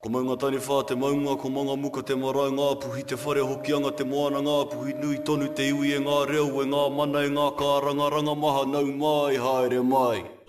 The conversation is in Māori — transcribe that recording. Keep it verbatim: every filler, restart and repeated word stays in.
Ko maunga tani whā te maunga, ko manga muka te marae ngā puhi, te whare hokianga te moana ngā puhi, nui tonu te iwi e ngā reo e ngā mana e ngā kāranga, ranga maha nau mai, haere mai.